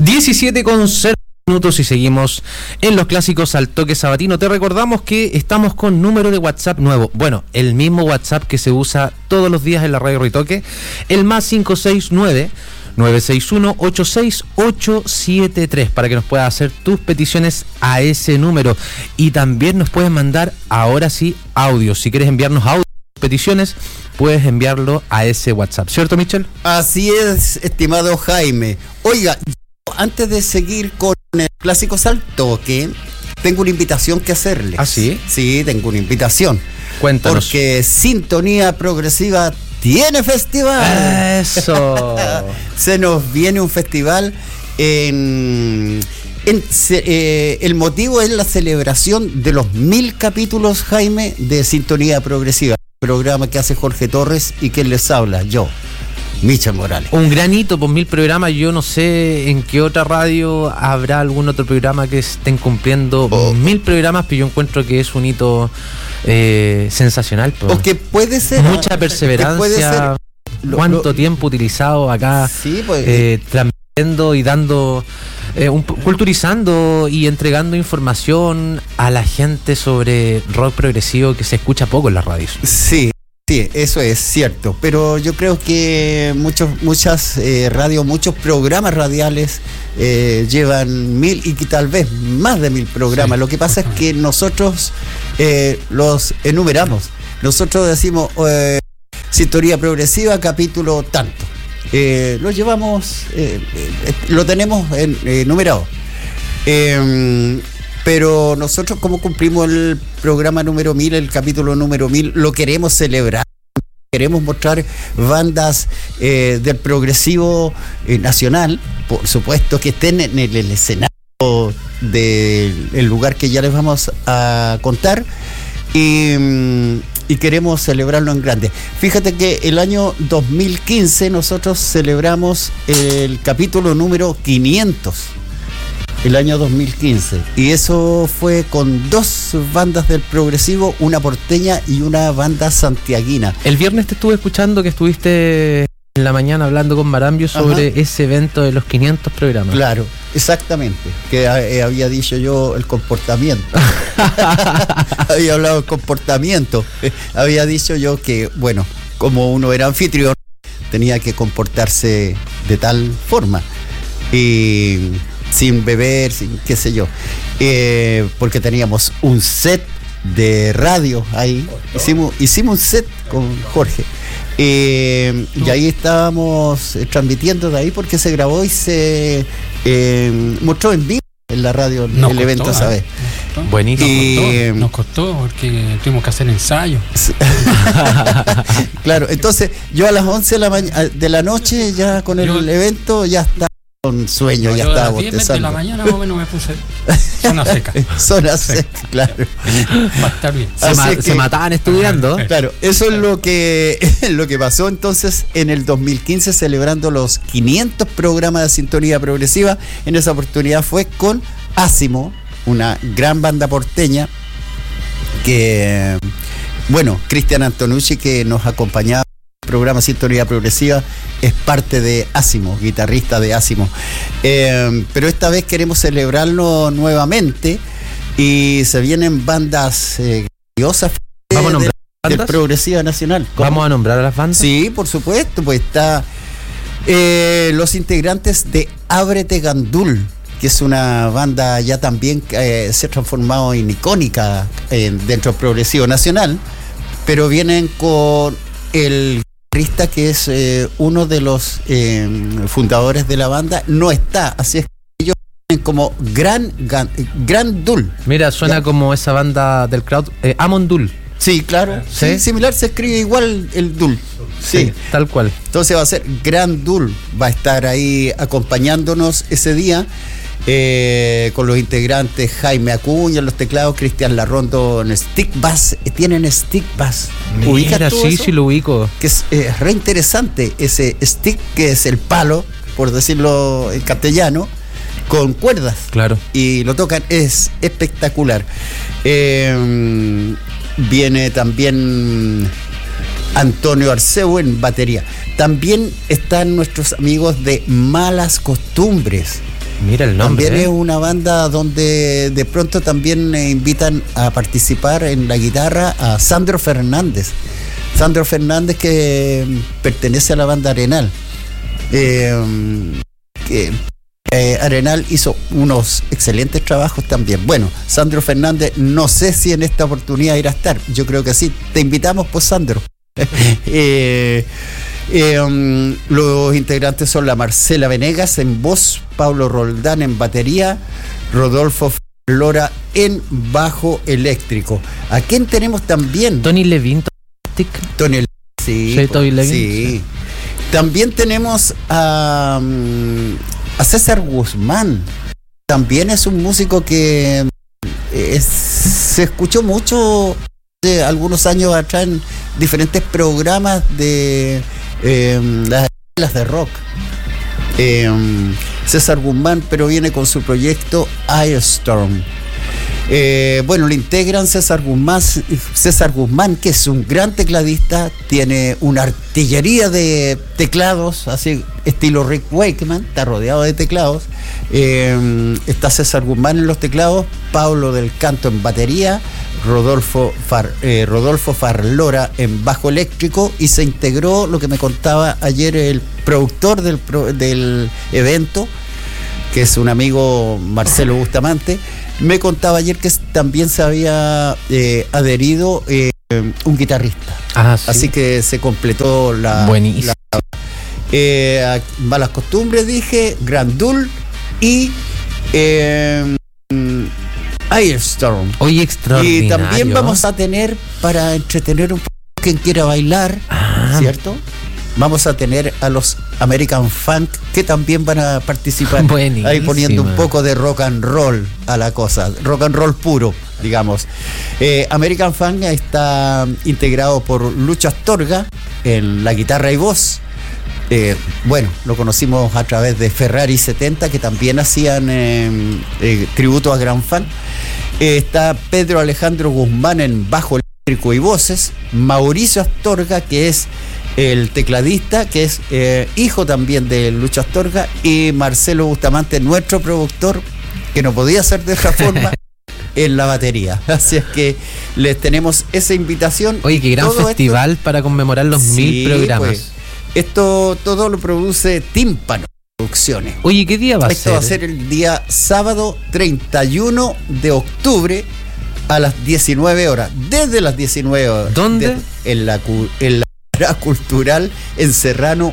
17:0 minutos y seguimos en los clásicos al toque sabatino. Te recordamos que estamos con número de WhatsApp nuevo. Bueno, el mismo WhatsApp que se usa todos los días en la radio Ritoque, el más 569-961-86873, para que nos puedas hacer tus peticiones a ese número. Y también nos puedes mandar, ahora sí, audios. Si quieres enviarnos audios, peticiones, puedes enviarlo a ese WhatsApp, ¿cierto, Michel? Así es, estimado Jaime. Oiga, antes de seguir con el Clásicos al Toque, tengo una invitación que hacerles. ¿Ah, sí? Sí, tengo una invitación. Cuéntanos. Porque Sintonía Progresiva tiene festival. Eso. Se nos viene un festival el motivo es la celebración de los 1000 capítulos, Jaime, de Sintonía Progresiva, programa que hace Jorge Torres y quien les habla, yo, Michel Morales. Un gran hito, por 1000 programas. Yo no sé en qué otra radio habrá algún otro programa que estén cumpliendo 1000 programas, pero yo encuentro que es un hito sensacional. O que puede ser mucha perseverancia. Puede ser, cuánto tiempo utilizado acá, sí, pues, transmitiendo y dando, culturizando y entregando información a la gente sobre rock progresivo que se escucha poco en las radios. Sí. Sí, eso es cierto, pero yo creo que muchas radios, muchos programas radiales llevan 1000 y que tal vez más de 1000 programas. Sí. Lo que pasa es que nosotros los enumeramos. Nosotros decimos Sintonía Progresiva, capítulo tanto. Lo llevamos, lo tenemos numerado. Pero nosotros, como cumplimos el programa número 1000, el capítulo número 1000, lo queremos celebrar. Queremos mostrar bandas del progresivo nacional, por supuesto, que estén en el escenario del lugar que ya les vamos a contar. Y queremos celebrarlo en grande. Fíjate que el año 2015 nosotros celebramos el capítulo número 500. El año 2015, y eso fue con 2 bandas del progresivo, una porteña y una banda santiaguina. El viernes te estuve escuchando que estuviste en la mañana hablando con Marambio sobre ese evento de los 500 programas. Claro, exactamente, que había dicho yo el comportamiento. Había hablado del comportamiento. Había dicho yo que, bueno, como uno era anfitrión, tenía que comportarse de tal forma. Y sin beber, sin qué sé yo, porque teníamos un set de radio ahí, hicimos un set con Jorge, y ahí estábamos transmitiendo de ahí porque se grabó y se mostró en vivo en la radio el evento esa vez. Buenísimo. Nos costó porque tuvimos que hacer ensayos. Claro, entonces yo a las 11 de la noche ya con el evento ya está con sueño, ya estaba bostezando. A las 10 de la mañana más o menos me puse zona seca. Zona seca, claro. Para estar bien. Se mataban estudiando. Claro, eso es lo que pasó entonces en el 2015, celebrando los 500 programas de Sintonía Progresiva. En esa oportunidad fue con Asimo, una gran banda porteña que, bueno, Cristian Antonucci, que nos acompañaba en el programa Sintonía Progresiva, es parte de Asimo, guitarrista de Asimo. Pero esta vez queremos celebrarlo nuevamente y se vienen bandas grandiosas del Progresiva Nacional. ¿Cómo? ¿Vamos a nombrar a las bandas? Sí, por supuesto, pues está los integrantes de Ábrete Gandul, que es una banda ya también se ha transformado en icónica dentro del Progresivo Nacional, pero vienen con el guitarrista que es uno de los fundadores de la banda, no está, así es que ellos vienen como Gran Dul. Mira, suena como esa banda del crowd, Amon Dul. Sí, claro, sí, similar, se escribe igual el Dul. Sí, tal cual. Entonces va a ser Gran Dul, va a estar ahí acompañándonos ese día. Con los integrantes Jaime Acuña en los teclados, Cristian Larrondo en stick bass. Tienen stick bass. Mira, sí, lo ubico. Que es re interesante ese stick, que es el palo, por decirlo en castellano, con cuerdas. Claro. Y lo tocan, es espectacular. Viene también Antonio Arceu en batería. También están nuestros amigos de Malas Costumbres. Mira el nombre. También es una banda donde de pronto también invitan a participar en la guitarra a Sandro Fernández. Sandro Fernández, que pertenece a la banda Arenal. Arenal hizo unos excelentes trabajos también. Bueno, Sandro Fernández, no sé si en esta oportunidad irá a estar. Yo creo que sí. Te invitamos, pues, Sandro. Los integrantes son la Marcela Venegas en voz, Pablo Roldán en batería, Rodolfo Lora en bajo eléctrico. ¿A quién tenemos también? Tony Levin. Tony, sí, Tony Levin. Sí. También tenemos a César Guzmán. También es un músico que se escuchó mucho de algunos años atrás en diferentes programas de las de rock. César Guzmán, pero viene con su proyecto Airstorm. Bueno, lo integran César Guzmán, que es un gran tecladista, tiene una artillería de teclados, así estilo Rick Wakeman, está rodeado de teclados. Está César Guzmán en los teclados, Pablo del Canto en batería, Rodolfo Farlora en bajo eléctrico, y se integró, lo que me contaba ayer el productor del evento, que es un amigo, Marcelo Bustamante, me contaba ayer que también se había adherido un guitarrista. Sí. Así que se completó la... Buenísimo. Malas Costumbres, dije, Grandul y Airstorm. Oye, extraordinario. Y también vamos a tener, para entretener un poco quien quiera bailar, ¿cierto? Vamos a tener a los American Funk, que también van a participar. Buenísima. Ahí poniendo un poco de rock and roll a la cosa, rock and roll puro, digamos. American Funk está integrado por Lucho Astorga en la guitarra y voz. Bueno, lo conocimos a través de Ferrari 70, que también hacían tributo a Gran Fan. Está Pedro Alejandro Guzmán en bajo eléctrico y voces, Mauricio Astorga, que es el tecladista, que es hijo también de Lucho Astorga, y Marcelo Bustamante, nuestro productor, que no podía ser de otra forma, en la batería. Así es que les tenemos esa invitación. Oye, qué gran festival para conmemorar los 1000 programas. Pues, esto todo lo produce Tímpano Producciones. Oye, ¿qué día va a ser? Esto va a ser el día sábado 31 de octubre a las 19 horas. Desde las 19 horas. ¿Dónde? En la Cultural en Serrano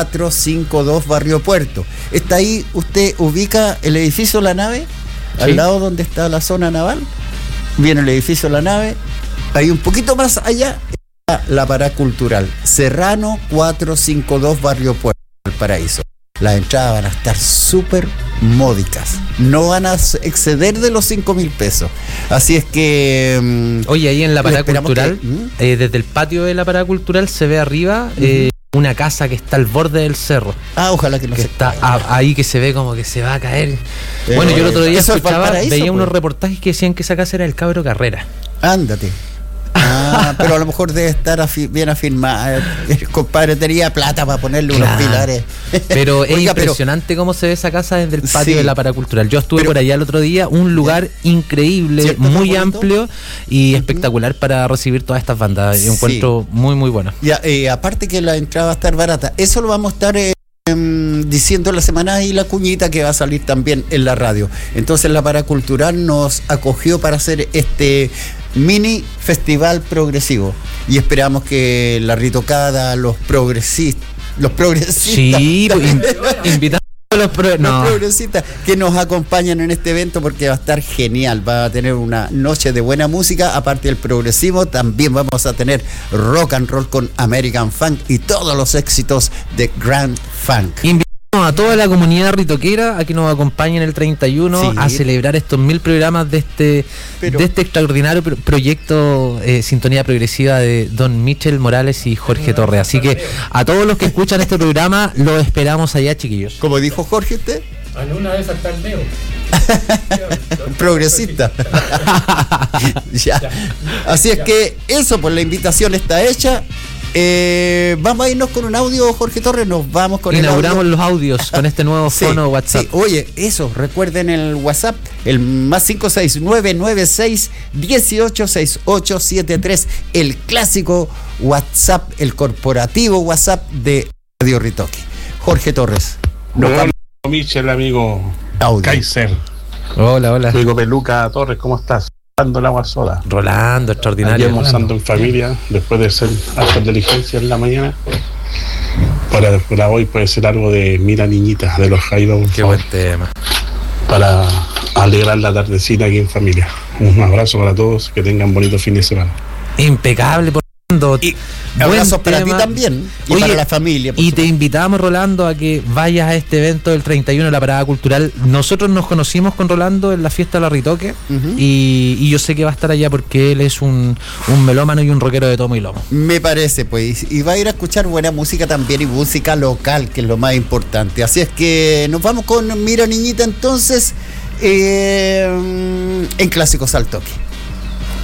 452, Barrio Puerto. Está ahí, usted ubica el edificio La Nave, sí, al lado donde está la zona naval. Viene el edificio La Nave, ahí un poquito más allá está la Paracultural, Serrano 452, Barrio Puerto, Valparaíso. Las entradas van a estar súper módicas, no van a exceder de los 5.000 pesos. Así es que... Oye, ahí en la Paracultural, desde el patio de la Paracultural se ve arriba una casa que está al borde del cerro. Ojalá que no que se está caiga. Ahí, que se ve como que se va a caer. Bueno, yo el otro día escuchaba, veía unos reportajes que decían que esa casa era el Cabro Carrera. Ándate. Pero a lo mejor debe estar bien afirmado. El compadre tenía plata para ponerle unos pilares. Pero es impresionante cómo se ve esa casa desde el patio de la Paracultural. Yo estuve por allá el otro día, un lugar increíble, muy amplio y espectacular para recibir todas estas bandas. Yo encuentro muy, muy bueno. Aparte que la entrada va a estar barata. Eso lo vamos a estar diciendo la semana, y la cuñita que va a salir también en la radio. Entonces la Paracultural nos acogió para hacer este mini festival progresivo, y esperamos que la Ritocada, los progresistas, sí, invitamos a los progresistas que nos acompañan en este evento, porque va a estar genial. Va a tener una noche de buena música. Aparte del progresivo, también vamos a tener rock and roll con American Funk y todos los éxitos de Grand Funk. A toda la comunidad ritoquera a que nos acompañen el 31 a celebrar estos 1000 programas de este extraordinario proyecto Sintonía Progresiva de Don Michel Morales y Jorge Torre. Así que a todos los que escuchan este programa, los esperamos allá, chiquillos. Como dijo Jorge, usted, en una vez hasta el Leo. progresista. Ya. Así es que eso, pues la invitación está hecha. Vamos a irnos con un audio, Jorge Torres. Nos vamos con Inauguramos el audio. los audios con este nuevo fono WhatsApp. Sí. Oye, eso, recuerden el WhatsApp, el más 56996186873, el clásico WhatsApp, el corporativo WhatsApp de Radio Ritoque. Jorge Torres. Hola, Michel, amigo Audio. Kaiser, Hola. amigo Peluca Torres, ¿cómo estás? Dando el agua soda. Rolando, Aquí extraordinario. almorzando en familia, después de hacer actos de diligencia en la mañana. Para hoy puede ser algo de Mira Niñita, de los Jairo, Qué buen tema. para alegrar la tardecita aquí en familia. Un abrazo para todos, que tengan bonito fin de semana. Impecable, por Rolando. Y Buen abrazos para ti tema. también. Y Oye, para la familia. por Y te supuesto. invitamos, Rolando, a que vayas a este evento del 31 de la Parada Cultural. Nosotros nos conocimos con Rolando en la fiesta de la Ritoque. Ujú. Y yo sé que va a estar allá porque él es un melómano y un rockero de tomo y lomo. Me parece, pues. Y va a ir a escuchar buena música también y música local, que es lo más importante. Así es que nos vamos con Mira Niñita entonces en Clásicos al Toque.